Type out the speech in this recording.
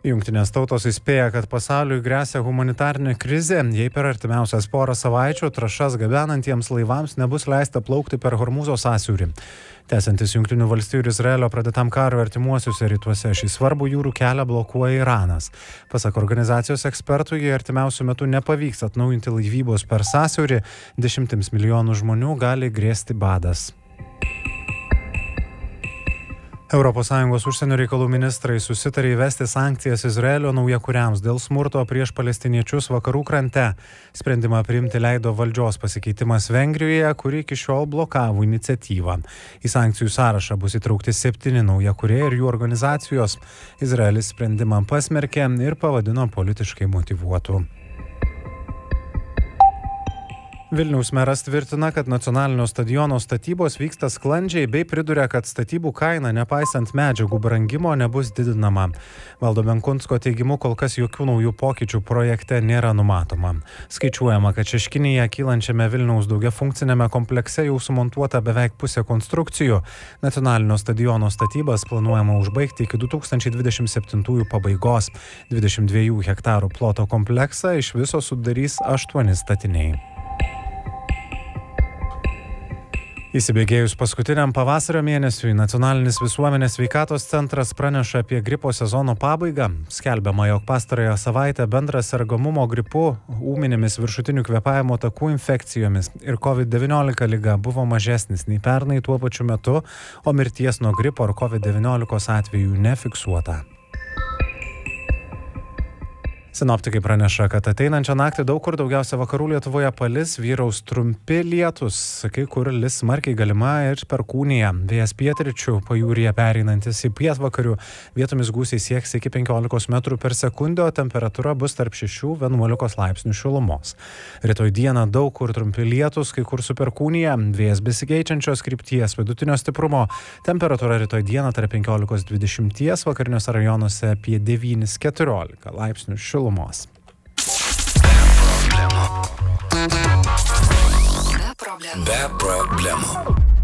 Jungtinės tautos įspėja, kad pasauliui gresia humanitarinė krizė, jei per artimiausias porą savaičių trąšas gabenantiems laivams nebus leista plaukti per Hormūzo sąsiaurį. Tęsiantis Jungtinių valstijų ir Izraelio pradėtam karui artimuosiuose rytuose, šį svarbų jūrų kelią blokuoja Iranas. Pasak organizacijos ekspertų, jei artimiausių metų nepavyks atnaujinti laivybos per sąsiaurį, 10 milijonų žmonių gali grėsti badas. ES užsienio reikalų ministrai susitarė įvesti sankcijas Izraelio naujakuriams dėl smurto prieš palestiniečius vakarų krante. Sprendimą priimti leido valdžios pasikeitimas Vengrijoje, kuri iki šiol blokavo iniciatyvą. Į sankcijų sąrašą bus įtraukti 7 naujakuriai ir jų organizacijos. Izraelis sprendimą pasmerkė ir pavadino politiškai motyvuotu. Vilniaus meras tvirtina, kad nacionalinio stadiono statybos vyksta sklandžiai bei priduria, kad statybų kaina, nepaisant medžiagų brangimo, nebus didinama. Valdo Benkunsko teigimu, kol kas jokių naujų pokyčių projekte nėra numatoma. Skaičiuojama, kad Šeškinėje kylančiame Vilniaus daugiafunkcinėme komplekse jau sumontuota beveik pusė konstrukcijų. Nacionalinio stadiono statybas planuojama užbaigti iki 2027 pabaigos. 22 hektarų ploto kompleksą iš viso sudarys 8 statiniai. Įsibėgėjus paskutiniam pavasario mėnesiui, Nacionalinis visuomenės sveikatos centras praneša apie gripo sezono pabaigą. Skelbiama, jog pastarąją savaitę bendras sergamumo gripu, ūminėmis viršutinių kvėpavimo takų infekcijomis ir COVID-19 liga buvo mažesnis nei pernai tuo pačiu metu, o mirties nuo gripo ar COVID-19 atvejų nefiksuota. Sinoptikai praneša, kad ateinančią naktį daug kur daugiausia vakarų Lietuvoje palis, vyraus trumpi lietus, kai kur lis smarkiai galima ir perkūnija. Vėjas pietryčių pajūryje pereinantis į pietvakarių, vietomis gūsiai sieks iki 15 metrų per sekundę, o temperatūra bus tarp 6–11 laipsnių šilumos. Rytoj dieną daug kur trumpi lietus, kai kur su perkūnija, vėjas besikeičiančios krypties vidutinio stiprumo, temperatūra rytoj dieną tarp 15–20, vakariniuose rajonuose apie 9–14 laipsnių šilumos. Be problemų.